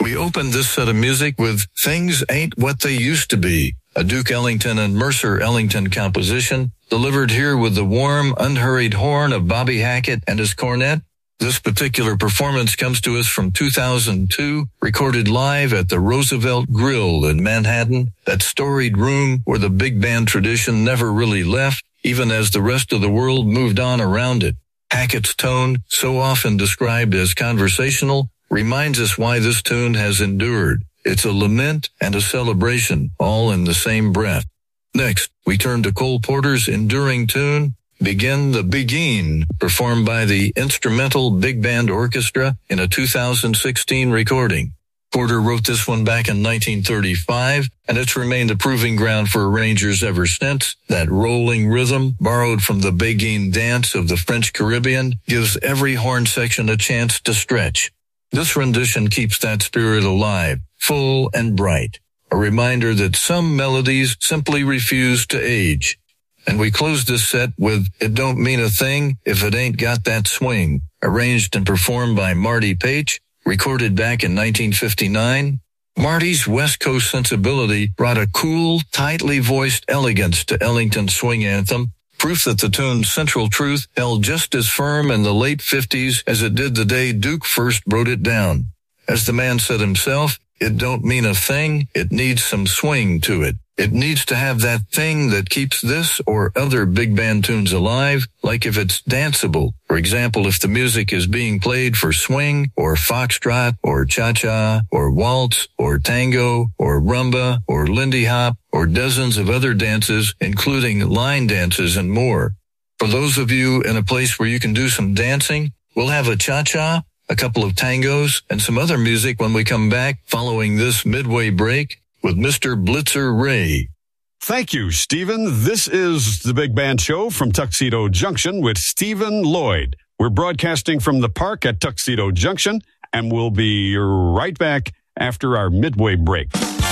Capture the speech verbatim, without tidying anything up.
We opened this set of music with Things Ain't What They Used to Be, a Duke Ellington and Mercer Ellington composition, delivered here with the warm, unhurried horn of Bobby Hackett and his cornet. This particular performance comes to us from two thousand two, recorded live at the Roosevelt Grill in Manhattan, that storied room where the big band tradition never really left, even as the rest of the world moved on around it. Hackett's tone, so often described as conversational, reminds us why this tune has endured. It's a lament and a celebration, all in the same breath. Next, we turn to Cole Porter's enduring tune, Begin the Begin, performed by the Instrumental Big Band Orchestra in a two thousand sixteen recording. Porter wrote this one back in nineteen thirty-five, and it's remained a proving ground for arrangers ever since. That rolling rhythm, borrowed from the Beguine dance of the French Caribbean, gives every horn section a chance to stretch. This rendition keeps that spirit alive, full and bright, a reminder that some melodies simply refuse to age. And we close this set with It Don't Mean a Thing If It Ain't Got That Swing, arranged and performed by Marty Paich, recorded back in nineteen fifty-nine. Marty's West Coast sensibility brought a cool, tightly voiced elegance to Ellington's swing anthem, proof that the tune's central truth held just as firm in the late fifties as it did the day Duke first wrote it down. As the man said himself, it don't mean a thing, it needs some swing to it. It needs to have that thing that keeps this or other big band tunes alive, like if it's danceable. For example, if the music is being played for swing or foxtrot or cha-cha or waltz or tango or rumba or lindy hop or dozens of other dances, including line dances and more. For those of you in a place where you can do some dancing, we'll have a cha-cha, a couple of tangos, and some other music when we come back following this midway break with Mister Blitzer Ray. Thank you, Stephen. This is the Big Band Show from Tuxedo Junction with Stephen Lloyd. We're broadcasting from the park at Tuxedo Junction, and we'll be right back after our midway break.